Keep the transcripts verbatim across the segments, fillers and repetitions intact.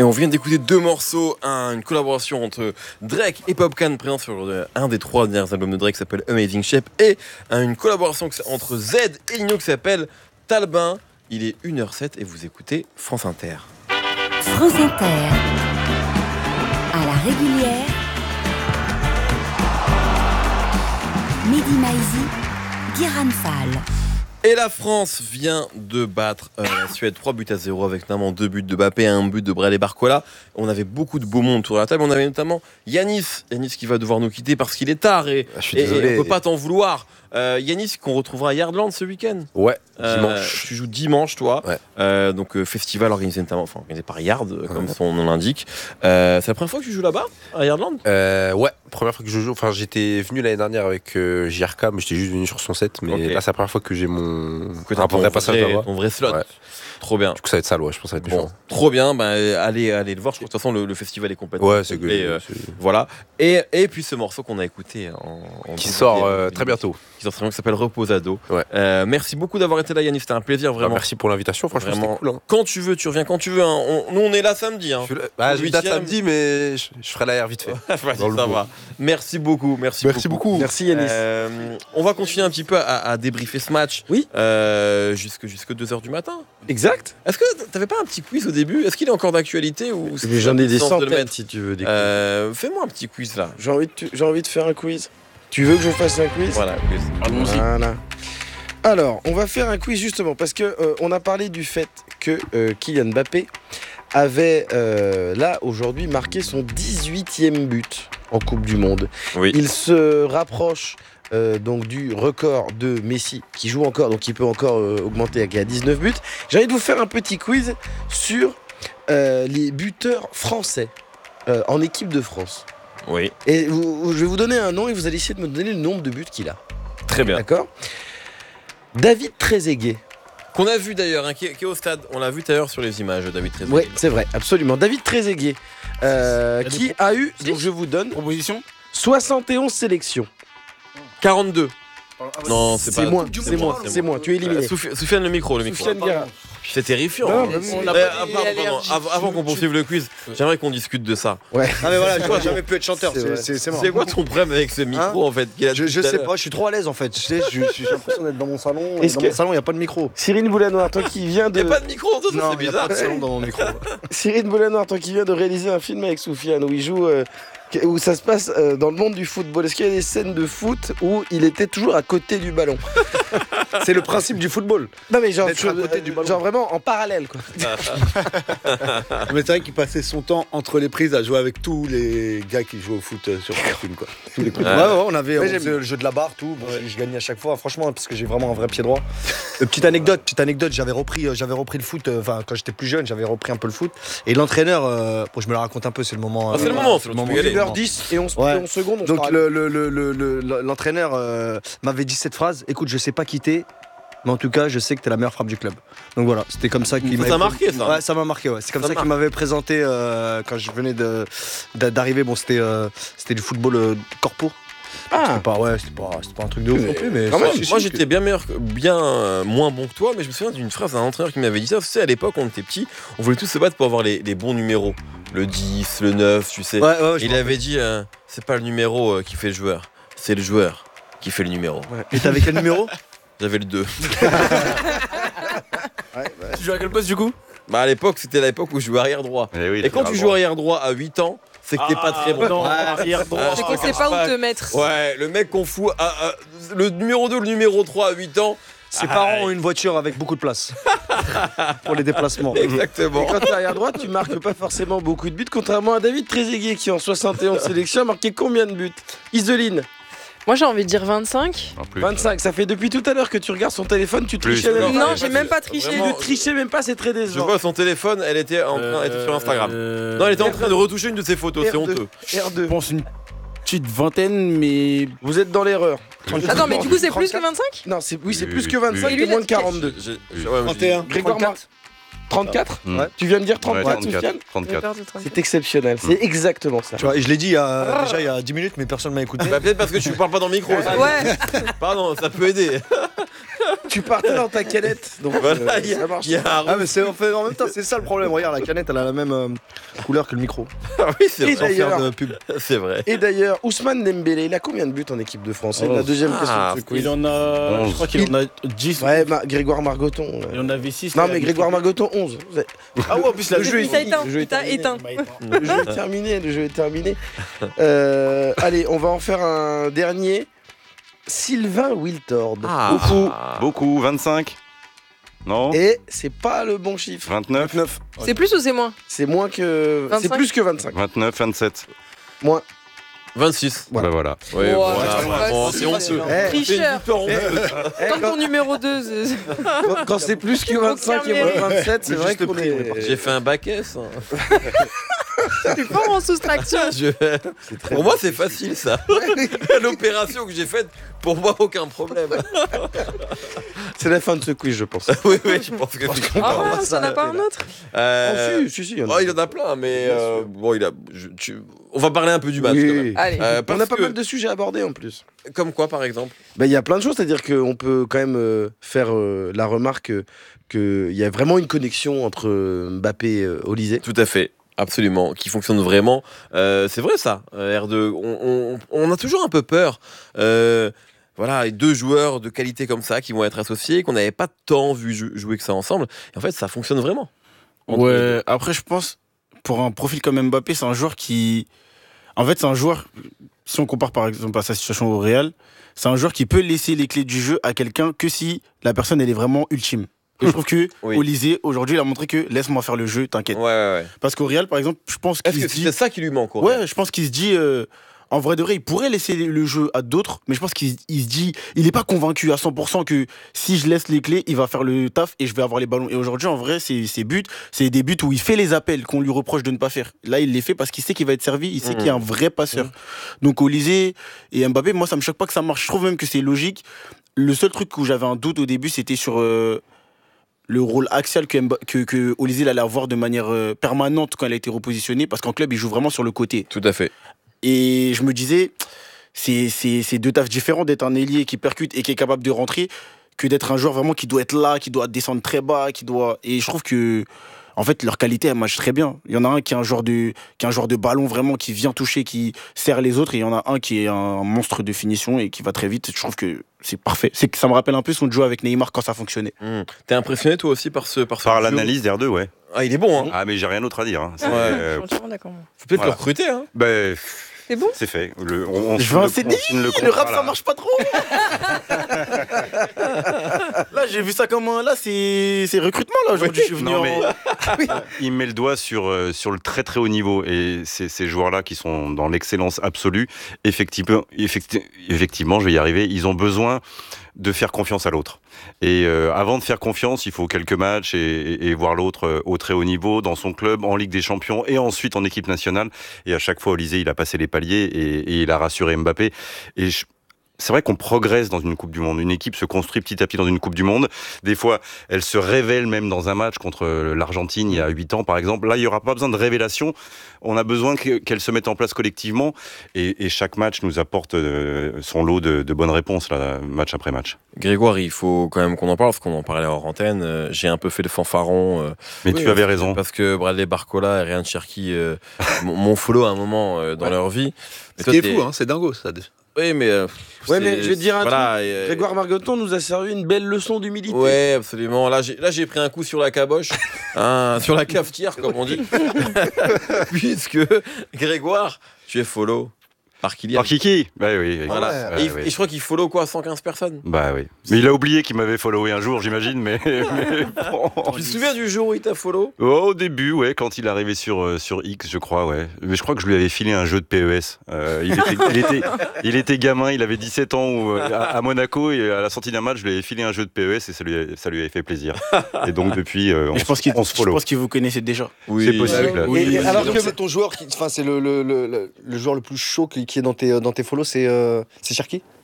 on vient d'écouter deux morceaux, un, une collaboration entre Drake et Popcaan présent sur euh, un des trois derniers albums de Drake qui s'appelle Amazing Shape, et euh, une collaboration entre Z et Nino qui s'appelle Talbin. Il est une heure sept et vous écoutez France Inter. France Inter, à la régulière, Mehdi Maizi, Guérin Fall. Et la France vient de battre euh, la Suède trois buts à zéro avec notamment deux buts de Mbappé et un but de Bradley Barcola. On avait beaucoup de beau monde autour de la table. On avait notamment Yanis, Yanis qui va devoir nous quitter parce qu'il est tard et, ah, je suis et, désolé. et on peut pas t'en vouloir. Euh, Yanis qu'on retrouvera à Yardland ce week-end. Ouais, euh, dimanche. Tu joues dimanche, toi. Ouais. Euh, donc euh, festival organisé notamment, enfin organisé par Yard, euh, comme son nom l'indique. Euh, c'est la première fois que tu joues là-bas, à Yardland. euh, Ouais, première fois que je joue. Enfin, j'étais venu l'année dernière avec euh, J R K, mais j'étais juste venu sur son set. Mais okay. là, c'est la première fois que j'ai mon que un vrai passage là-bas. Ton vrai slot. Ouais. Trop bien. Du coup, ça va être sale, ouais. Je pense que ça va être bon, méchant. trop bien. Bah, allez, allez le voir. Je crois que de toute façon, le, le festival est complètement. Ouais, c'est que. Euh, voilà. Et, et puis ce morceau qu'on a écouté en, en qui sort euh, très bientôt. Qui sort très bien, qui s'appelle Reposado. Ouais. Euh, merci beaucoup d'avoir été là, Yannis. C'était un plaisir, vraiment. Bah, merci pour l'invitation. Franchement, vraiment. c'était cool. Hein. Quand tu veux, tu reviens quand tu veux. Hein. On, nous, on est là samedi. Hein. Je, bah, je vais date samedi, mais je, je ferai l'air vite fait. Ça va. Merci beaucoup. Merci, merci beaucoup. beaucoup. Merci, Yannis. Euh, on va continuer un petit peu à, à débriefer ce match. Oui. Euh, jusque, jusque deux heures du matin. Exact. Est-ce que t'avais pas un petit quiz au début? Est-ce qu'il est encore d'actualité ou j'en ai des centaines de si tu veux des euh, Fais-moi un petit quiz là. J'ai envie, de, j'ai envie de faire un quiz. Tu veux que je fasse un quiz? Voilà, quiz. Allons-y. Voilà. Alors, on va faire un quiz justement parce que euh, on a parlé du fait que euh, Kylian Mbappé avait euh, là aujourd'hui marqué son dix-huitième but en Coupe du Monde. Oui. Il se rapproche Euh, donc du record de Messi qui joue encore, donc il peut encore euh, augmenter à dix-neuf buts. J'ai envie de vous faire un petit quiz sur euh, les buteurs français euh, en équipe de France. Oui. Et vous, je vais vous donner un nom et vous allez essayer de me donner le nombre de buts qu'il a. Très bien. D'accord. David Trezeguet. Qu'on a vu d'ailleurs, hein, qui, est, qui est au stade. On l'a vu d'ailleurs sur les images, David Trezeguet. Oui, c'est vrai, absolument. David Trezeguet, euh, qui a eu, donc je vous donne, proposition soixante et onze sélections. quarante-deux. Non, c'est, c'est pas. Moins, c'est moins, c'est moins. Tu es éliminé. Euh, Soufi- Soufiane, le micro, le micro. Soufiane Guerra. C'est terrifiant. Non, hein. on Euh, ah, pardon, pardon. Avant, avant qu'on poursuive le quiz, j'aimerais qu'on discute de ça. Ouais. Ah mais voilà, je n'aurais jamais pu être chanteur, C'est c'est, vrai. c'est, c'est mort. C'est quoi ton problème avec ce micro Hein en fait qu'il a Je, tout je à sais l'heure pas, je suis trop à l'aise en fait. Tu sais, je, je, j'ai l'impression d'être dans mon salon. Est-ce dans que- mon salon, il n'y a pas de micro. Cyril Boulanoir, toi qui viens de. Y'a pas de micro, ça, Non, c'est il y a bizarre. pas de salon dans mon micro. Cyril Boulanoir, toi qui viens de réaliser un film avec Soufiane où il joue. Euh, où ça se passe euh, dans le monde du football. Est-ce qu'il y a des scènes de foot où il était toujours à côté du ballon? C'est le principe du football. Non mais genre, D'être je- à côté du ballon. genre vraiment en parallèle quoi. Mais c'est vrai qu'il passait son temps entre les prises à jouer avec tous les gars qui jouent au foot euh, sur le film, quoi. Tous les coups. Ouais, ouais, on avait on Ouais, j'aime faisait le jeu de la barre, tout. Bon, je, je gagnais à chaque fois, franchement, parce que j'ai vraiment un vrai pied droit. Euh, petite anecdote, petite anecdote, j'avais repris, euh, j'avais repris le foot. Enfin, quand j'étais plus jeune, j'avais repris un peu le foot. Et l'entraîneur, euh, bon, je me la raconte un peu, c'est le moment. Ah, c'est le moment, c'est le moment. une heure dix et onze Ouais. secondes. On Donc se le, le, le, le, le- l'entraîneur euh, m'avait dit cette phrase: écoute, je sais pas quitter, mais en tout cas, je sais que t'es la meilleure frappe du club. Donc voilà, c'était comme ça qu'il Ça m'avait. t'a marqué ça. Ouais, ça m'a marqué. Ouais. C'est comme Ça ça, marque. qu'il m'avait présenté euh, quand je venais de, d'a- d'arriver. Bon, c'était euh, c'était du football euh, corpo. Ah. C'était pas, ouais, c'était pas, c'était pas un truc de ouf non plus, mais quand ça, même, si, si, Moi si. j'étais bien meilleur, que- bien euh, moins bon que toi, mais je me souviens d'une phrase d'un entraîneur qui m'avait dit ça. Tu sais, à l'époque, on était petits, on voulait tous se battre pour avoir les, les bons numéros. Le dix, le neuf, tu sais. Ouais, ouais, je Il m'en avait dit, euh, c'est pas le numéro euh, qui fait le joueur, c'est le joueur qui fait le numéro. rappelle. Et t'avais quel numéro? J'avais le deux. Tu joues à quel poste du coup? Bah à l'époque, c'était l'époque où je jouais arrière droit. Et, oui, Et quand tu joues arrière droit à huit ans, c'est que t'es pas très bon. Non, arrière droit. Ah, C'est je qu'on te sait cache pas pas. où te mettre. Ouais, le mec qu'on fout à, à- le numéro deux, le numéro trois à huit ans. Ses parents ont une voiture avec beaucoup de place pour les déplacements. Exactement. Et quand t'es arrière droite, tu marques pas forcément beaucoup de buts, contrairement à David Trezeguet qui en soixante et onze sélections a marqué combien de buts? Isoline, Moi j'ai envie de dire vingt-cinq. En plus. vingt-cinq. Ça fait depuis tout à l'heure que tu regardes son téléphone, tu Plus. trichais même Non, pas. Non, j'ai même pas triché. Vraiment, Tu trichais même pas, c'est très Je décevant. vois son téléphone, elle était, en train, elle était sur Instagram. Euh, Non, elle était en train de retoucher une de ses photos, c'est R deux. honteux. R deux. Je pense une petite vingtaine, mais. Vous êtes dans l'erreur. Attends, mais du coup c'est plus que vingt-cinq? Non, c'est, oui, c'est Oui, plus que oui, vingt-cinq oui. et moins de quarante-deux. J'ai- j'ai- ouais, trente et un. Grégoire Marx. trente-quatre Mm. Ouais. Tu viens de dire Ouais, trente-quatre, Soufiane? J'ai trente-quatre. peur de trente. C'est exceptionnel, c'est exactement ça. Tu vois, et je l'ai dit euh, déjà il y a dix minutes, mais personne m'a écouté. Bah, peut-être parce que tu parles pas dans le micro. ça. Ouais. Pardon, ça peut aider. tu partais dans ta canette. Donc, Voilà, euh, il y a- ça marche. il y a un Ah mais c'est en, fait, en même temps c'est ça le problème. Regarde la canette elle a la même euh, couleur que le micro. Ah oui, c'est Et vrai. d'ailleurs- Faire de pub. C'est vrai. Et d'ailleurs, Ousmane Dembélé, il a combien de buts en équipe de France? C'est Oh. la deuxième Ah, question de ce quiz. Il en a. onze. Je crois qu'il en a dix. Ouais, Ma- Grégoire Margoton. Il euh. en avait six. Non, mais Grégoire Margoton, onze. Ah ouais, en plus, la Le jeu Il t'a fini, éteint, le jeu est il t'a terminé. éteint. Le jeu est terminé, le jeu est terminé. Euh, allez, on va en faire un dernier. Sylvain Wiltord. Ah. Beaucoup, beaucoup, vingt-cinq. Non Et c'est pas le bon chiffre. vingt-neuf, C'est plus ou c'est moins? C'est moins que. C'est vingt-cinq. plus que vingt-cinq. vingt-neuf, vingt-sept. Moins. vingt-six. Voilà. Bah voilà. Ouais, Wow, voilà. ouais, Bon, c'est c'est honteux. Eh, Tricheur. eh, Comme quand ton numéro deux. c'est- quand- quand c'est plus que vingt-cinq et moins que vingt-sept, c'est Le vrai juste qu'on prix, on est est. parti. J'ai fait un bac S. hein. T'es fort en soustraction. Je- Pour moi, c'est facile ça. L'opération que j'ai faite, pour moi, aucun problème. C'est la fin de ce quiz, je pense. oui, oui, je pense que c'est. Ah, ça n'a pas un autre? Euh, Oh, si, si, si, il y en a. oh, il en a plein, mais euh, bon, il a. je- tu- On va parler un peu du match Oui, quand même. oui. Allez. Euh, On parce a pas que- mal de sujets à aborder en plus. Comme quoi, par exemple? Ben, il y a plein de choses, c'est-à-dire qu'on peut quand même euh, faire euh, la remarque qu'il y a vraiment une connexion entre euh, Mbappé et euh, Olysée. Tout à fait. Absolument, qui fonctionne vraiment. Euh, c'est vrai ça, euh, R deux. On, on- on a toujours un peu peur. Euh, voilà, et deux joueurs de qualité comme ça qui vont être associés, qu'on n'avait pas tant vu jou- jouer que ça ensemble. Et en fait, ça fonctionne vraiment. Entre les deux. Ouais, après, je pense, pour un profil comme Mbappé, c'est un joueur qui. En fait, c'est un joueur. Si on compare par exemple à sa situation au Real, c'est un joueur qui peut laisser les clés du jeu à quelqu'un que si la personne elle est vraiment ultime. Et je trouve que Oui. Olysée, aujourd'hui, il a montré que laisse-moi faire le jeu, t'inquiète. Ouais, ouais, ouais. Parce qu'au Real, par exemple, je pense Est-ce qu'il que se c'est dit. ça qui lui manque? au Ouais, Real je pense qu'il se dit. euh, En vrai de vrai, il pourrait laisser le jeu à d'autres, mais je pense qu'il il se dit, il n'est pas convaincu à cent pour cent que si je laisse les clés, il va faire le taf et je vais avoir les ballons. Et aujourd'hui, en vrai, ses, ses buts, c'est des buts où il fait les appels qu'on lui reproche de ne pas faire. Là, il les fait parce qu'il sait qu'il va être servi, il sait Mhm. qu'il est un vrai passeur. Donc, Olysée et Mbappé, moi, ça me choque pas que ça marche. Je trouve même que c'est logique. Le seul truc où j'avais un doute au début, c'était sur euh, le rôle axial que, Mba- que, que Olysée il allait avoir de manière euh, permanente quand il a été repositionné, parce qu'en club, il joue vraiment sur le côté. Tout à fait. Et je me disais, c'est, c'est, c'est deux tafs différents d'être un ailier qui percute et qui est capable de rentrer que d'être un joueur vraiment qui doit être là, qui doit descendre très bas, qui doit. Et je trouve que, en fait, leur qualité, elle match très bien. Il y en a un qui est un joueur de, qui est un joueur de ballon vraiment, qui vient toucher, qui sert les autres, et il y en a un qui est un monstre de finition et qui va très vite. Je trouve que c'est parfait. C'est que ça me rappelle un peu son jeu avec Neymar quand ça fonctionnait. Hmm. T'es impressionné toi aussi par ce par ce Par duo l'analyse d'R deux, ouais. Ah, il est bon. Hein. Ah, mais j'ai rien d'autre à dire. hein. C'est, Ouais. euh, Je suis entièrement d'accord. Faut peut-être Voilà. le recruter. Hein. ben, C'est bon? c'est fait. Le, on, on Je signe veux un le- C D I, on signe le Le contrat, rap, là. ça marche pas trop. Là, j'ai vu ça comme un. Là, c'est, c'est recrutement, là, aujourd'hui. Je suis venu Non, en- mais il met le doigt sur, euh, sur le très très haut niveau. Et c'est ces joueurs-là qui sont dans l'excellence absolue. Effectivement, effecti- effectivement, je vais y arriver. Ils ont besoin de faire confiance à l'autre. Et euh, avant de faire confiance, il faut quelques matchs et, et- et voir l'autre euh, au très haut niveau, dans son club, en Ligue des Champions et ensuite en équipe nationale. Et à chaque fois, Olysée, il a passé les paliers et, et il a rassuré Mbappé. Et je- c'est vrai qu'on progresse dans une Coupe du Monde. Une équipe se construit petit à petit dans une Coupe du Monde. Des fois, elle se révèle même dans un match contre l'Argentine il y a huit ans, par exemple. Là, il n'y aura pas besoin de révélation. On a besoin que- qu'elle se mette en place collectivement. Et, et chaque match nous apporte euh, son lot de, de bonnes réponses, là, match après match. Grégoire, il faut quand même qu'on en parle, parce qu'on en parlait hors antenne. Euh, J'ai un peu fait le fanfaron. euh, Mais Oui, tu avais raison. Parce que Bradley Barcola et Ryan Cherki euh, m'ont m'ont follow à un moment euh, dans Ouais. leur vie. Mais Ce toi, qui est t'es- fou, hein, c'est dingo ça. Oui, mais. euh, Ouais, c'est- mais je vais te dire un voilà, et, euh, Grégoire Margoton nous a servi une belle leçon d'humilité. Ouais, absolument. Là, j'ai là, j'ai pris un coup sur la caboche, hein, sur la cafetière, comme on dit. Puisque Grégoire, tu es follow par Kylian. Par Kiki Bah oui. oui. Voilà. Ouais, et, il- oui. et je crois qu'il follow quoi, cent quinze personnes. Bah oui. Mais il a oublié qu'il m'avait followé un jour, j'imagine. Mais, mais bon. Tu te souviens du jour où il t'a follow? Oh, au début, ouais, quand il est arrivé sur, euh, sur X, je crois, ouais. Mais je crois que je lui avais filé un jeu de P E S. Euh, il, était, il, était, il était gamin, il avait dix-sept ans ou, euh, à, à Monaco, et à la sortie d'un match, je lui avais filé un jeu de P E S et ça lui, a- ça lui avait fait plaisir. Et donc, depuis, euh, on, Mais je pense, s- qu'il, on se je follow. pense que vous connaissez déjà. Oui. C'est possible. Oui, Et- et oui, alors Donc que c'est ton joueur qui, enfin c'est le, le, le, le- le joueur le plus chaud qui, qui est dans tes dans tes follows, c'est euh, c'est Cherki.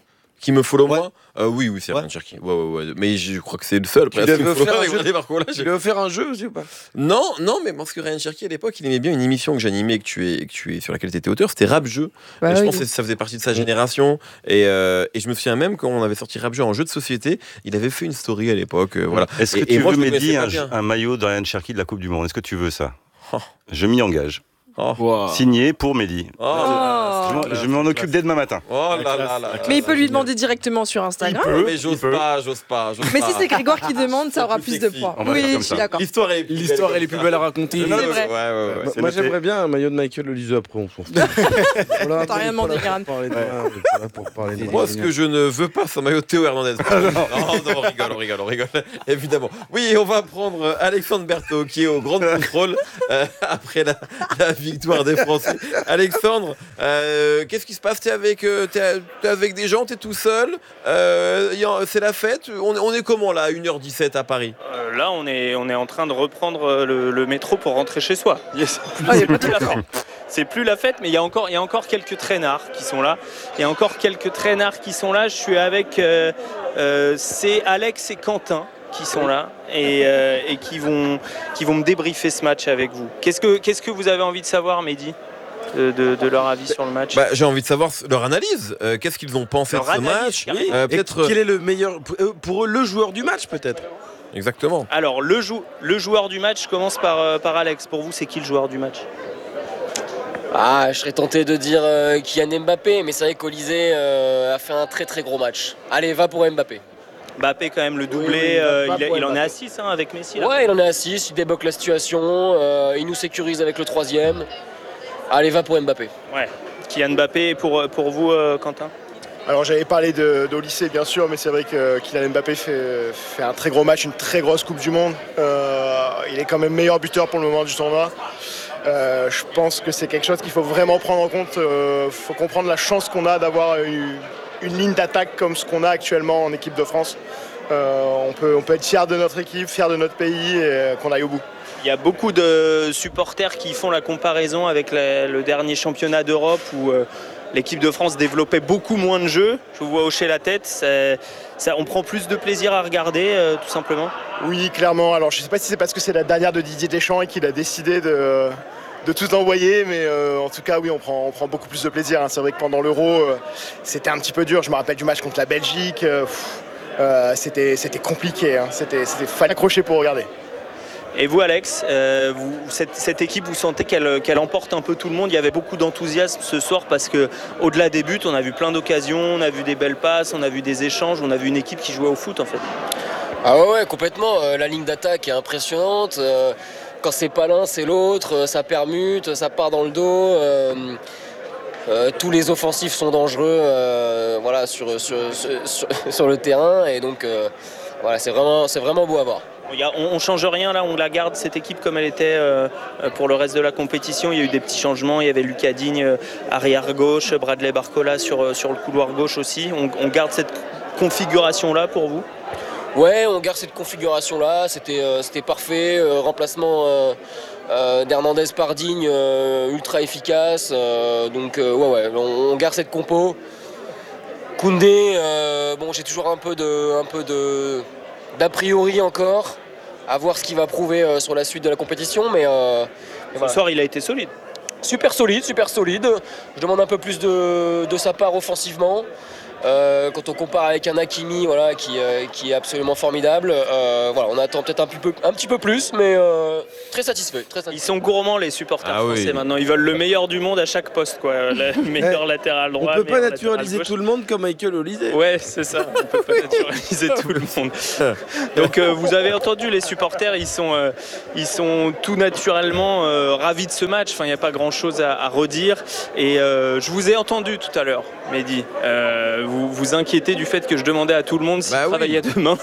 Qui me follow Ouais. moi Euh, Oui, oui, c'est Ouais. Ryan Cherky. Ouais, ouais, ouais. Mais je crois que c'est le seul. Tu presque, lui qui me avais follow. offert un Avec jeu Bradley Barcola, Tu j'ai- lui as offert un jeu aussi ou pas? Non, non, mais parce que Ryan Cherky à l'époque, il aimait bien une émission que j'animais, que tu es, que tu es sur laquelle tu étais auteur, c'était Rap Jeu. Bah Et je oui. pense que ça faisait partie de sa génération. Et, euh, et je me souviens même quand on avait sorti Rap Jeu en jeu de société, il avait fait une story à l'époque. euh, voilà. Est-ce que Et- tu et moi, veux, je le Mehdi, connaissais pas un, bien. un maillot de Ryan Cherky de la Coupe du Monde? Est-ce que tu veux ça? Oh. Je m'y engage. Oh, Wow. Signé pour Mehdi. oh, Oh. Je m'en- je m'en occupe dès demain matin. oh là là là. Mais il peut lui Génial. demander directement sur Instagram. Mais j'ose pas, j'ose pas, j'ose Mais pas. si c'est Grégoire qui demande, ça aura plus plus de sexy. poids. On va faire Oui, comme je suis ça. d'accord. L'histoire est plus L'histoire, belle elle est comme plus belle à ça. raconter. Non, C'est mais- vrai. Ouais, ouais, ouais. Moi, c'est moi, noté. j'aimerais bien un maillot de Michael Olise après, on s'en fout. T'as rien demandé, Guérin. Pour parler de moi, on est pas là pour parler de Moi, ce que je ne veux pas, c'est un maillot de Théo Hernandez. non, non, on rigole, on rigole, on rigole. Évidemment. Oui, on va prendre euh, Alexandre Berthaud, qui est au grand contrôle euh, après la, la victoire des Français. Alexandre, euh, qu'est-ce qui se passe? T'es avec, euh, t'es, t'es avec des gens, t'es tout seul, euh, y a- c'est la fête. On, est- on est comment là, à une heure dix-sept à Paris? Euh, là, on est, on est en train de reprendre euh, le, le métro pour rentrer chez soi. C'est plus, Ah, il y a c'est pas plus la fête. C'est plus la fête, mais il y a encore, il y a encore quelques traînards qui sont là. Il y a encore quelques traînards qui sont là. Je suis avec, euh, euh, c'est Alex et Quentin qui sont là et, euh, et qui vont, qui vont me débriefer ce match avec vous. Qu'est-ce que, qu'est-ce que vous avez envie de savoir, Mehdi, de, de- de leur avis sur le match? Bah, j'ai envie de savoir leur analyse. Euh, qu'est-ce qu'ils ont pensé Leur de ce analyse, match? carrément. Euh, Et peut-être. quel est le meilleur pour eux, pour eux, le joueur du match peut-être? Exactement. Alors, le, jou- le joueur du match, je commence par, euh, par Alex. Pour vous, c'est qui le joueur du match? Ah, je serais tenté de dire euh, Kylian Mbappé, mais c'est vrai qu'Olysée euh, a fait un très très gros match. Allez, va pour Mbappé. Mbappé, quand même, le doublé. Oui, oui, euh, va il, pour il en est Mbappé. à six hein, avec Messi. Là. Ouais, il en est à six, il débloque la situation, euh, il nous sécurise avec le troisième. Allez, va pour Mbappé. Ouais. Kylian Mbappé, pour, pour vous, euh, Quentin? Alors j'avais parlé de, de lycée bien sûr, mais c'est vrai que Kylian Mbappé fait, fait un très gros match, une très grosse Coupe du Monde. Euh, il est quand même meilleur buteur pour le moment du tournoi. Euh, je pense que c'est quelque chose qu'il faut vraiment prendre en compte. Il euh, faut comprendre la chance qu'on a d'avoir une, une ligne d'attaque comme ce qu'on a actuellement en équipe de France. Euh, on, peut, on peut être fier de notre équipe, fier de notre pays et euh, qu'on aille au bout. Il y a beaucoup de supporters qui font la comparaison avec la- le dernier championnat d'Europe où euh, l'équipe de France développait beaucoup moins de jeux. Je vous vois hocher la tête. Ça, ça- on prend plus de plaisir à regarder, euh, tout simplement. Oui, clairement. Alors je ne sais pas si c'est parce que c'est la dernière de Didier Deschamps et qu'il a décidé de, de tout envoyer, mais euh, en tout cas, oui, on prend, on prend beaucoup plus de plaisir. hein. C'est vrai que pendant l'Euro, euh, c'était un petit peu dur. Je me rappelle du match contre la Belgique. euh, pff, euh, c'était, c'était compliqué. Hein. C'était, c'était fallait accrocher pour regarder. Et vous, Alex, euh, vous- cette, cette équipe, vous sentez qu'elle, qu'elle emporte un peu tout le monde? Il y avait beaucoup d'enthousiasme ce soir parce que, au-delà des buts, on a vu plein d'occasions, on a vu des belles passes, on a vu des échanges, on a vu une équipe qui jouait au foot en fait. Ah ouais, ouais, complètement. Euh, la ligne d'attaque est impressionnante. Euh, quand c'est pas l'un, c'est l'autre. Euh, ça permute, ça part dans le dos. Euh, euh, tous les offensifs sont dangereux euh, voilà, sur, sur, sur, sur- sur le terrain. Et donc, euh, voilà, c'est vraiment, c'est vraiment beau à voir. Il y a- on ne change rien là, on la garde cette équipe comme elle était euh, pour le reste de la compétition. Il y a eu des petits changements, il y avait Lucas Digne euh, arrière gauche, Bradley Barcola sur, euh, sur le couloir gauche aussi. On, on garde cette configuration là pour vous? Ouais, on garde cette configuration-là, c'était euh, c'était parfait. Euh, remplacement euh, euh, d'Hernandez par Digne, euh, ultra efficace. Euh, donc euh, ouais, ouais, on, on garde cette compo. Koundé, euh, bon, j'ai toujours un peu de, un peu de d'a priori encore, à voir ce qu'il va prouver euh, sur la suite de la compétition, mais, euh, mais Ce voilà. soir, il a été solide. Super solide, super solide. Je demande un peu plus de, de sa part offensivement. Euh, quand on compare avec un Hakimi voilà, qui, euh, qui est absolument formidable, euh, voilà, on attend peut-être un, petit peu- un petit peu plus, mais euh, très satisfait. Très satisfait. Ils sont gourmands les supporters Ah oui. français maintenant. Ils veulent le meilleur du monde à chaque poste, quoi. Le meilleur latéral On droit. peut pas meilleur naturaliser latéral tout le monde comme Michael Olysée. Ouais, c'est ça. On peut pas naturaliser tout le monde. Donc euh, vous avez entendu les supporters, ils sont, euh, ils sont tout naturellement euh, ravis de ce match. Enfin, il n'y a pas grand-chose à, à redire. Et euh, je vous ai entendu tout à l'heure, Mehdi. Euh, vous vous inquiétez du fait que je demandais à tout le monde s'ils Bah oui. travaillaient demain.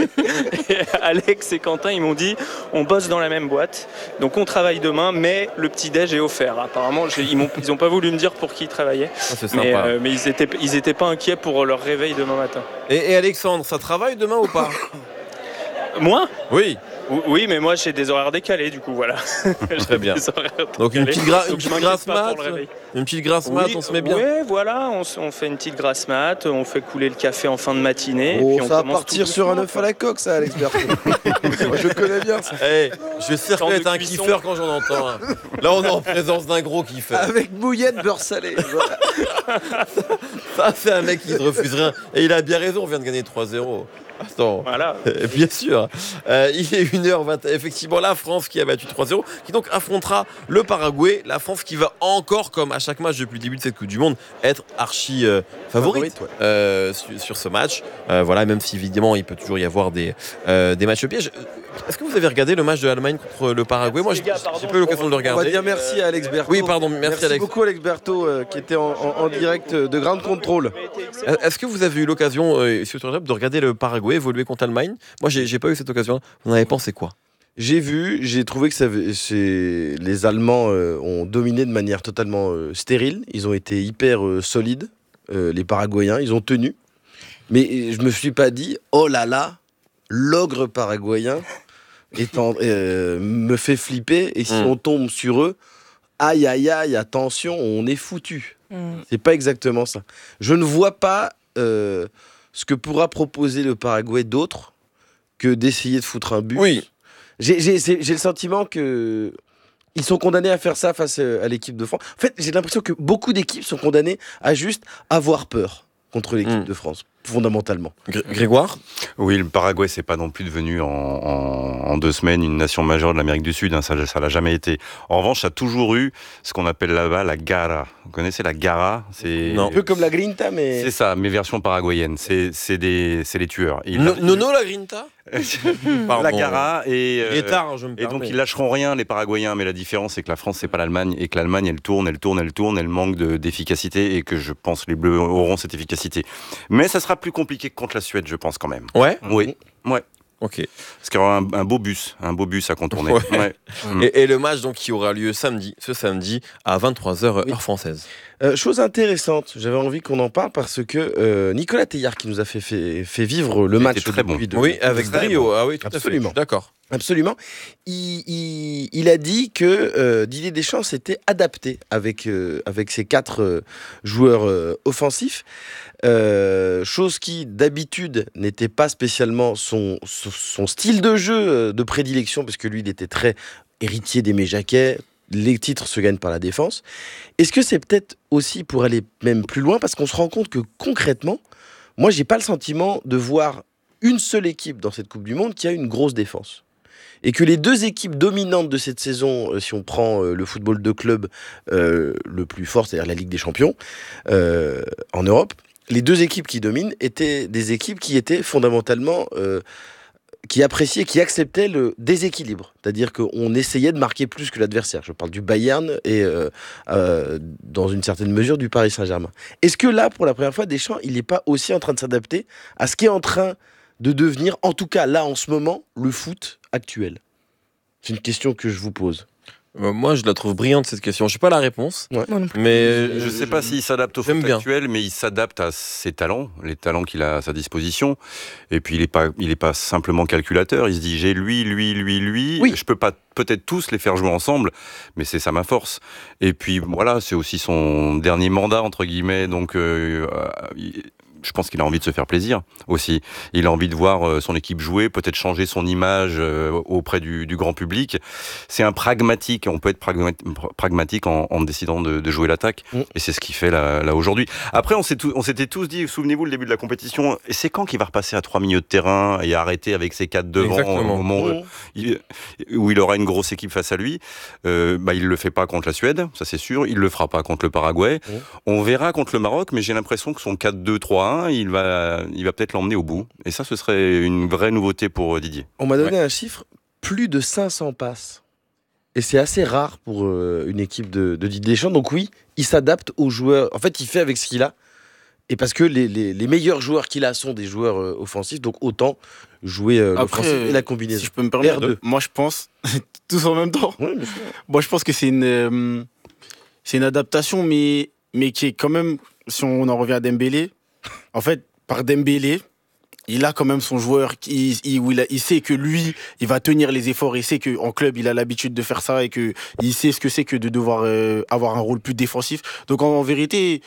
Et Alex et Quentin, ils m'ont dit, on bosse dans la même boîte, donc on travaille demain, mais le petit déj est offert. Apparemment, j'ai- ils n'ont ils ont pas voulu me dire pour qui ils travaillaient. Ah, c'est sympa. Mais, euh, mais ils étaient, ils étaient pas inquiets pour leur réveil demain matin. Et, et Alexandre, ça travaille demain ou pas? Moi? Oui. Oui, mais moi j'ai des horaires décalés, du coup, voilà. Très bien. Donc une petite, gra- une petite grasse mat, une petite grasse mat, oui, on se met bien. Oui, voilà, on, s- on fait une petite grasse mat, on fait couler le café en fin de matinée. et Oh, puis on ça va commence partir tout sur un doucement, œuf à la coque, ça, Alex Bertrand. Moi, je connais bien ça. Hey, je sais Temps de reconnaître un cuisson. kiffeur quand j'en entends un. Là, on est en présence d'un gros kiffeur. Avec bouillette, beurre salé. Voilà. Ça, c'est un mec qui ne refuse rien. Et il a bien raison, on vient de gagner trois zéro. Attends. Voilà. Euh, Bien sûr. Euh, il est une heure vingt. Effectivement, la France qui a battu trois zéro, qui donc affrontera le Paraguay. La France qui va encore, comme à chaque match depuis le début de cette Coupe du Monde, être archi euh, favorite, Favorite, ouais. euh, sur, sur ce match. Euh, voilà, même si évidemment il peut toujours y avoir des, euh, des matchs pièges. Est-ce que vous avez regardé le match de l'Allemagne contre le Paraguay? Moi, j'ai Les gars, pardon, j'ai pas eu l'occasion de le On va regarder. dire merci à Alex Berthaud. Oui, pardon, merci, Alex. beaucoup Alex Berthaud euh, qui était en, en- en direct euh, de Ground Control. Est-ce que vous avez eu l'occasion euh, sur Twitter de regarder le Paraguay évoluer contre l'Allemagne? Moi, j'ai j'ai pas eu cette occasion. Vous en avez pensé quoi? J'ai vu, j'ai trouvé que ça, avait- c'est- les Allemands euh, ont dominé de manière totalement euh, stérile. Ils ont été hyper euh, solides, euh, les Paraguayens. Ils ont tenu. Mais euh, je me suis pas dit, oh là là, l'ogre paraguayen étant, euh, me fait flipper. Et si Mm. on tombe sur eux, aïe aïe aïe, attention, on est foutu. Mm. C'est pas exactement ça. Je ne vois pas euh, ce que pourra proposer le Paraguay d'autre que d'essayer de foutre un but. Oui. J'ai j'ai- c'est- j'ai le sentiment que ils sont condamnés à faire ça face euh, à l'équipe de France. En fait, j'ai l'impression que beaucoup d'équipes sont condamnées à juste avoir peur contre l'équipe Mm. de France, fondamentalement. Gr- Grégoire? Oui, le Paraguay, c'est pas non plus devenu en, en- en deux semaines une nation majeure de l'Amérique du Sud. Hein, ça, ça l'a jamais été. En revanche, ça a toujours eu ce qu'on appelle là-bas la garra. Vous connaissez la garra? C'est Non. Un peu comme la Grinta, mais C'est ça, mais version paraguayenne. C'est c'est des c'est les tueurs. Ils- No- Nono la Grinta? Pardon. la garra et Il est euh, tard, je me Et donc permets. ils lâcheront rien les Paraguayens, mais la différence c'est que la France c'est pas l'Allemagne et que l'Allemagne elle tourne, elle tourne, elle tourne, elle manque de- d'efficacité et que je pense les Bleus auront cette efficacité. Mais ça sera plus compliqué que contre la Suède, je pense quand même. Ouais. Oui, ouais. Ok. Parce qu'il y aura un, un beau bus, un beau bus à contourner. Ouais. Ouais. Mm. Et, et le match donc qui aura lieu samedi, ce samedi à vingt-trois heures Oui. heure française. Euh, chose intéressante, j'avais envie qu'on en parle parce que euh, Nicolas Teilhard qui nous a fait, fait, fait vivre le Il match était très bon. depuis deux- Oui, avec Très brio. bon. Ah oui, tout Absolument. à fait. D'accord. Absolument. Il, il- il a dit que euh, Didier Deschamps s'était adapté avec, euh, avec ses quatre euh, joueurs euh, offensifs. Euh, chose qui, d'habitude, n'était pas spécialement son, son, son style de jeu euh, de prédilection, parce que lui, il était très héritier d'Aimé Jacquet. Les titres se gagnent par la défense. Est-ce que c'est peut-être aussi pour aller même plus loin, parce qu'on se rend compte que concrètement, moi, j'ai pas le sentiment de voir une seule équipe dans cette Coupe du Monde qui a une grosse défense. Et que les deux équipes dominantes de cette saison, euh, si on prend euh, le football de club euh, le plus fort, c'est-à-dire la Ligue des Champions, euh, en Europe, les deux équipes qui dominent étaient des équipes qui étaient fondamentalement, euh, qui appréciaient, qui acceptaient le déséquilibre. C'est-à-dire qu'on essayait de marquer plus que l'adversaire. Je parle du Bayern et, euh, euh, dans une certaine mesure, du Paris Saint-Germain. Est-ce que là, pour la première fois, Deschamps, il n'est pas aussi en train de s'adapter à ce qui est en train de devenir, en tout cas là, en ce moment, le foot actuel? C'est une question que je vous pose. Euh, moi, je la trouve brillante cette question. Je n'ai pas la réponse, Ouais. Moi non plus. mais Je ne sais pas s'il s'adapte au j'aime foot bien. actuel, mais il s'adapte à ses talents, les talents qu'il a à sa disposition. Et puis il n'est pas, il est pas simplement calculateur. Il se dit j'ai lui, lui, lui, lui. Oui. Je peux pas peut-être tous les faire jouer ensemble, mais c'est ça ma force. Et puis voilà, c'est aussi son dernier mandat entre guillemets, donc. Euh, euh, il- je pense qu'il a envie de se faire plaisir aussi. Il a envie de voir euh, son équipe jouer, peut-être changer son image euh, auprès du, du grand public. C'est un pragmatique. On peut être pragma- pragmatique en, en décidant de, de jouer l'attaque. Mm. Et c'est ce qu'il fait là, là aujourd'hui. Après, on, s'est tout- on s'était tous dit, souvenez-vous, le début de la compétition, et c'est quand qu'il va repasser à trois milieux de terrain et arrêter avec ses quatre devant Exactement. au moment où, Mmh. il, où il aura une grosse équipe face à lui. Euh, bah, il le fait pas contre la Suède, ça c'est sûr. Il le fera pas contre le Paraguay. Mmh. On verra contre le Maroc, mais j'ai l'impression que son quatre deux trois un, il va, il va peut-être l'emmener au bout. Et ça, ce serait une vraie nouveauté pour Didier. On m'a donné un chiffre, plus de cinq cents passes. Et c'est assez rare pour euh, une équipe de, de Didier Deschamps. Donc oui, il s'adapte aux joueurs. En fait, il fait avec ce qu'il a. Et parce que les, les- les meilleurs joueurs qu'il a sont des joueurs euh, offensifs, donc autant jouer euh, Après, l'offensif et la combinaison. Si je peux me permettre, R deux. moi je pense, tous en même temps, Ouais, bien sûr. moi je pense que c'est une, euh, c'est une adaptation, mais, mais qui est quand même, si on en revient à Dembélé, en fait, par Dembélé, il a quand même son joueur qui, il, où il, a, il sait que lui, il va tenir les efforts. Il sait qu'en club, il a l'habitude de faire ça et qu'il sait ce que c'est que de devoir euh, avoir un rôle plus défensif. Donc en, en vérité,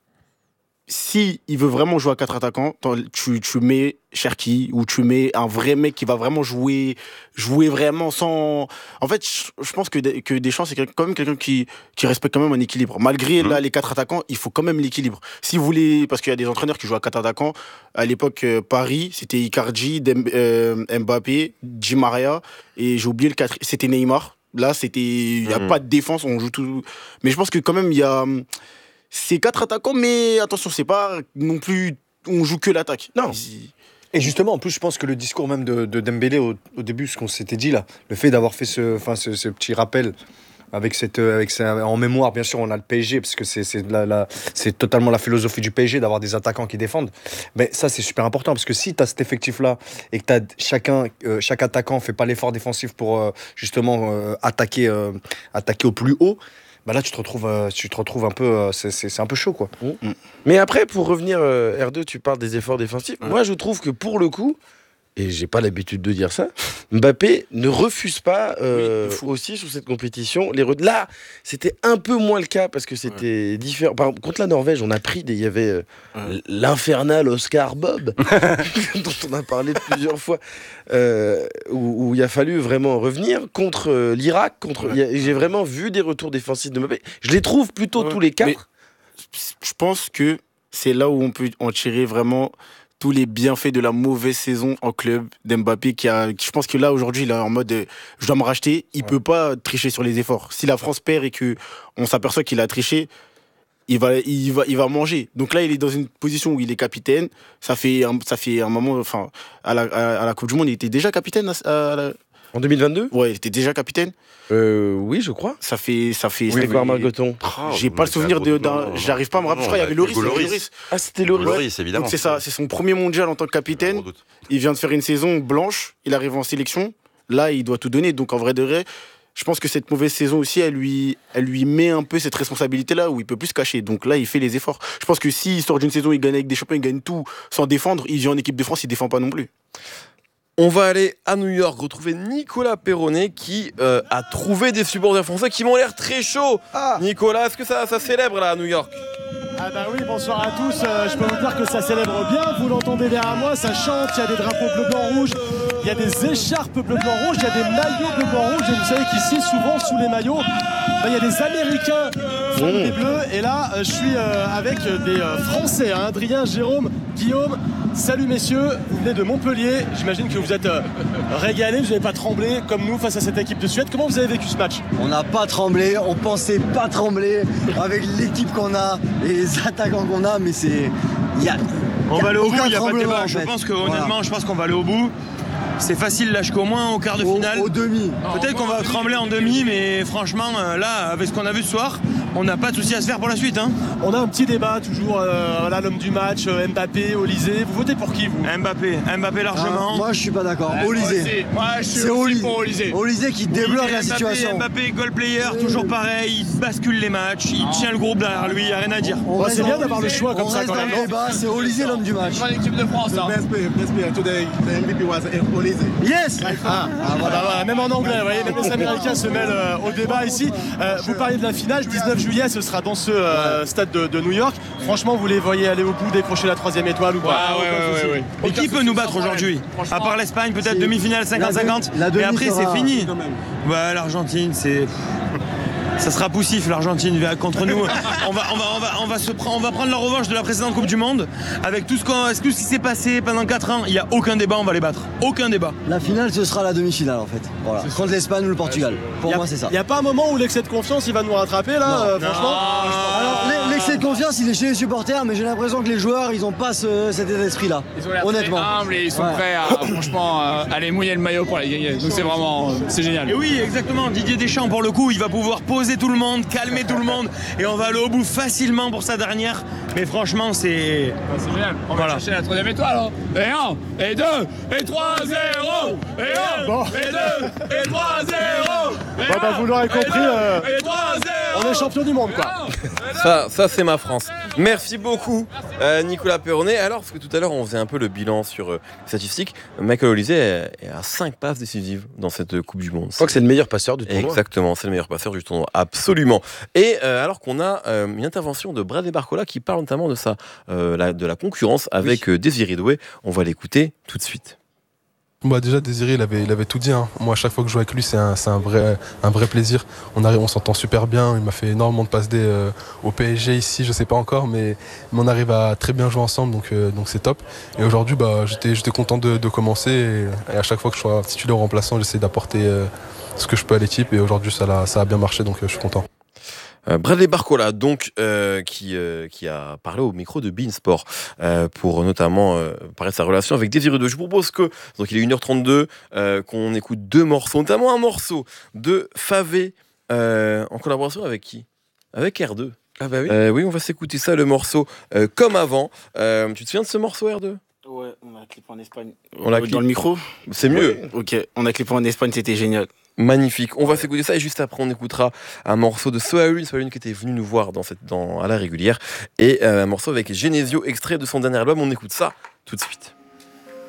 si il veut vraiment jouer à quatre attaquants, tu, tu mets Cherki ou tu mets un vrai mec qui va vraiment jouer, jouer vraiment sans. En fait, je, je pense que, que Deschamps, c'est quand même quelqu'un qui, qui respecte quand même un équilibre. Malgré mmh. là, les quatre attaquants, il faut quand même l'équilibre. Si vous voulez, parce qu'il y a des entraîneurs qui jouent à quatre attaquants. À l'époque, euh, Paris, c'était Icardi, Dem, euh, Mbappé, Di Maria, et j'ai oublié le quatre, c'était Neymar. Là, c'était, il n'y a mmh. pas de défense, on joue tout. Mais je pense que quand même, il y a. C'est quatre attaquants, mais attention, c'est pas non plus on joue que l'attaque. Non. Et justement, en plus, je pense que le discours même de, de Dembélé au, au début, ce qu'on s'était dit là, le fait d'avoir fait ce, enfin, ce, ce petit rappel avec cette, avec ça, en mémoire, bien sûr, on a le P S G parce que c'est, c'est, la, la, c'est totalement la philosophie du P S G d'avoir des attaquants qui défendent. Mais ça, c'est super important parce que si tu as cet effectif-là et que t'as chacun, euh, chaque attaquant fait pas l'effort défensif pour euh, justement euh, attaquer, euh, attaquer au plus haut. Bah là tu te retrouves euh, tu te retrouves un peu euh, c'est, c'est, c'est un peu chaud quoi. Mmh. Mais après pour revenir euh, R deux, tu parles des efforts défensifs. Mmh. Moi je trouve que pour le coup, et j'ai pas l'habitude de dire ça, Mbappé ne refuse pas euh, oui, aussi sur cette compétition les re... là c'était un peu moins le cas parce que c'était ouais. différent. Par exemple, contre la Norvège on a pris des il y avait euh, ouais. l'infernal Oscar Bob dont on a parlé plusieurs fois euh, où, où il a fallu vraiment revenir contre euh, l'Irak contre ouais. a, j'ai vraiment vu des retours défensifs de Mbappé. Je les trouve plutôt ouais. tous les quatre. Mais je pense que c'est là où on peut en tirer vraiment tous les bienfaits de la mauvaise saison en club d'Mbappé qui a, qui, je pense que là aujourd'hui il est en mode euh, je dois me racheter, il ouais. peut pas tricher sur les efforts. Si la France perd et que on s'aperçoit qu'il a triché, il va, il va, il va manger. Donc là il est dans une position où il est capitaine. Ça fait, un, ça fait un moment, enfin à la, à, à la Coupe du Monde il était déjà capitaine à, à la... En deux mille vingt-deux ? Ouais, il était déjà capitaine. Euh, oui, je crois. Ça fait, ça fait. Oui, Grégoire Margoton. Oh, j'ai pas le souvenir de. d'un... J'arrive pas à me rappeler. Je crois qu'il y avait Loris. Loris. Ah, c'était Loris. Loris, évidemment. Donc c'est ça. C'est son premier mondial en tant que capitaine. Il vient de faire une saison blanche. Il arrive en sélection. Là, il doit tout donner. Donc en vrai de vrai, je pense que cette mauvaise saison aussi, elle lui, elle lui met un peu cette responsabilité-là où il peut plus se cacher. Donc là, il fait les efforts. Je pense que s'il sort d'une saison, il gagne avec des champions, il gagne tout sans défendre. Il vient en équipe de France, il défend pas non plus. On va aller à New York retrouver Nicolas Perronnet qui euh, a trouvé des supporters français qui m'ont l'air très chauds. Ah. Nicolas, est-ce que ça, ça célèbre là à New York ? Ah bah oui, bonsoir à tous. Euh, je peux vous dire que ça célèbre bien. Vous l'entendez derrière moi, ça chante. Il y a des drapeaux bleu, blanc, rouge. Il y a des écharpes bleu, blanc, rouge. Il y a des maillots bleu, blanc, rouge. Et vous savez qu'ici, souvent, sous les maillots, bah, il y a des Américains qui ont des bleus. Et là, euh, je suis euh, avec des euh, Français. Hein, Adrien, Jérôme, Guillaume. Salut messieurs, vous venez de Montpellier. J'imagine que vous êtes euh, régalés. Vous n'avez pas tremblé comme nous face à cette équipe de Suède. Comment vous avez vécu ce match ? On n'a pas tremblé. On pensait pas trembler avec l'équipe qu'on a et les attaquants qu'on a, mais c'est. Y a, on va aller au bout, il n'y a pas de débat. En fait. Je pense que honnêtement, voilà. je pense qu'on va aller au bout. C'est facile là jusqu'au moins au quart de au, finale. Au demi. Peut-être qu'on va trembler en demi, mais franchement, là, avec ce qu'on a vu ce soir, on n'a pas de souci à se faire pour la suite. Hein. On a un petit débat toujours, euh, voilà, l'homme du match, euh, Mbappé, Olysée. Vous votez pour qui vous ? Mbappé, Mbappé largement. Ah, moi je suis pas d'accord. Ouais, Olysée. Moi je suis c'est aussi Olysée. pour Olysée. Olysée qui débloque Olysée, la Mbappé, situation. Mbappé, goal player, toujours pareil, il bascule les matchs, il non. tient le groupe derrière lui, il n'y a rien à dire. On, on c'est bien d'avoir le choix comme on ça reste quand dans même. le débat, c'est Olysée l'homme du match. L'équipe de France. The best player, best player today, the M V P was Olysée. Yes. Ah, ah, voilà, voilà, même en anglais, vous voyez, même les Américains se mêlent euh, au débat ici. Euh, vous parliez de la finale, dix-neuf juillet, ce sera dans ce euh, stade de, de New York. Franchement, vous les voyez aller au bout, décrocher la troisième étoile ou pas ? Ouais, ouais, ouais, ouais, ouais. Et qui peut nous battre aujourd'hui ? À part l'Espagne, peut-être demi-finale cinquante cinquante. Et après, c'est fini. Ouais, l'Argentine, c'est. Ça sera poussif, l'Argentine contre nous. On va, on va, on va, on va se prendre, on va prendre la revanche de la précédente Coupe du Monde avec tout ce qu'on, tout ce qui s'est passé pendant quatre ans. Il y a aucun débat, on va les battre. Aucun débat. La finale, ce sera la demi-finale en fait. Voilà. Contre l'Espagne ou le Portugal. Pour a, moi, c'est ça. Il n'y a pas un moment où l'excès de confiance, il va nous rattraper là, euh, franchement. Non, alors l'excès de confiance, il est chez les supporters, mais j'ai l'impression que les joueurs, ils n'ont pas ce, cet état d'esprit-là. Ils ont l'air honnêtement. très humbles et ils sont ouais. prêts à, franchement, euh, aller mouiller le maillot pour la gagner. Donc c'est vraiment, c'est génial. Et oui, exactement. Didier Deschamps, pour le coup, il va pouvoir poser tout le monde, calmer tout le monde et on va aller au bout facilement pour sa dernière. Mais franchement, c'est. C'est génial. On voilà. va chercher la troisième étoile. Hein. Et un, et deux, et trois, zéro. Et un, bon. et deux, et trois, zéro. Et bon, bah, vous l'aurez compris. Et, deux, euh... et trois, zéro. on est champion du monde, quoi. Ça, ça c'est ma France. Merci beaucoup, euh, Nicolas Perronnet. Alors, parce que tout à l'heure, on faisait un peu le bilan sur euh, les statistiques. Michael Olise est, est à cinq passes décisives dans cette euh, Coupe du Monde. Je crois que c'est le meilleur passeur du tournoi. Exactement, c'est le meilleur passeur du tournoi, absolument. Et euh, alors qu'on a euh, une intervention de Bradley Barcola qui parle notamment de, sa, euh, la, de la concurrence avec oui. euh, Désiré Doué. On va l'écouter tout de suite. Bah déjà Désiré il avait, il avait tout dit hein. Moi à chaque fois que je joue avec lui c'est un, c'est un, vrai, un vrai plaisir. On, arrive, on s'entend super bien, il m'a fait énormément de passes D euh, au P S G ici, je sais pas encore mais, mais on arrive à très bien jouer ensemble donc, euh, donc c'est top. Et aujourd'hui bah, j'étais, j'étais content de, de commencer et, et à chaque fois que je sois titulaire ou remplaçant j'essaie d'apporter euh, ce que je peux à l'équipe et aujourd'hui ça a, ça a bien marché donc euh, je suis content. Euh, Bradley Barcola, donc, euh, qui, euh, qui a parlé au micro de Beansport euh, pour notamment euh, parler de sa relation avec Désiré Doué. Je vous propose que, donc il est une heure trente-deux, euh, qu'on écoute deux morceaux, notamment un morceau de Favé euh, en collaboration avec qui ? Avec R deux. Ah bah oui. Euh, oui, on va s'écouter ça, le morceau euh, Comme avant. Euh, tu te souviens de ce morceau R deux ? Ouais, on a clippé en Espagne. On l'a dans clip... le micro ? C'est mieux. Ouais. Ok, on a clippé en Espagne, c'était génial. Magnifique. On va s'écouter ça et juste après on écoutera un morceau de Sohaulune, Sohaulune qui était venu nous voir dans cette, dans, à la régulière et euh, un morceau avec Genesio extrait de son dernier album. On écoute ça tout de suite.